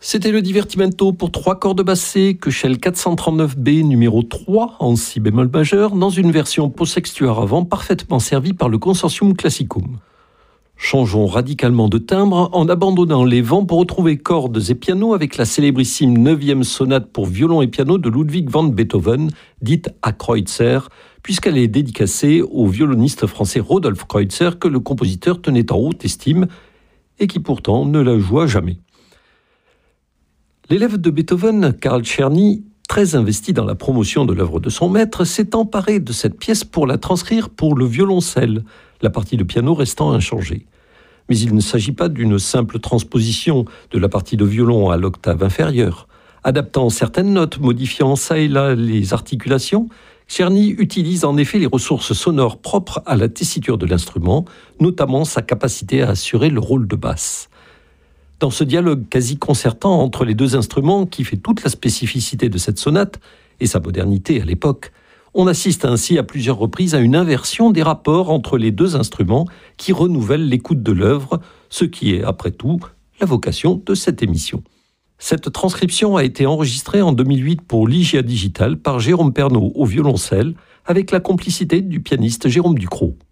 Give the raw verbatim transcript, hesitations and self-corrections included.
C'était le divertimento pour trois cordes bassées, Köchel quatre cent trente-neuf B numéro trois en si bémol majeur, dans une version post-sextuor avant parfaitement servie par le Consortium Classicum. Changeons radicalement de timbre en abandonnant les vents pour retrouver cordes et piano avec la célébrissime neuvième sonate pour violon et piano de Ludwig van Beethoven, dite à Kreutzer, puisqu'elle est dédicacée au violoniste français Rodolphe Kreutzer que le compositeur tenait en haute estime et qui pourtant ne la joua jamais. L'élève de Beethoven, Karl Czerny, très investi dans la promotion de l'œuvre de son maître, s'est emparé de cette pièce pour la transcrire pour le violoncelle, la partie de piano restant inchangée. Mais il ne s'agit pas d'une simple transposition de la partie de violon à l'octave inférieure. Adaptant certaines notes, modifiant ça et là les articulations, Czerny utilise en effet les ressources sonores propres à la tessiture de l'instrument, notamment sa capacité à assurer le rôle de basse. Dans ce dialogue quasi concertant entre les deux instruments qui fait toute la spécificité de cette sonate et sa modernité à l'époque, on assiste ainsi à plusieurs reprises à une inversion des rapports entre les deux instruments qui renouvellent l'écoute de l'œuvre, ce qui est, après tout, la vocation de cette émission. Cette transcription a été enregistrée en deux mille huit pour Ligia Digital par Jérôme Pernaut au violoncelle, avec la complicité du pianiste Jérôme Ducrot.